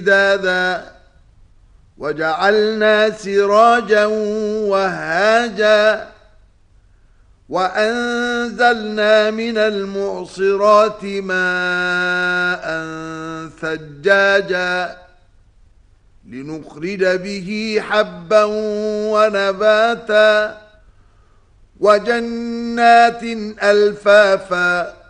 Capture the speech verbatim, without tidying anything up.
دادا وجعلنا سراجا وهاجا وأنزلنا من المعصرات ماء ثجاجا لنخرج به حبا ونباتا وجنات ألفافا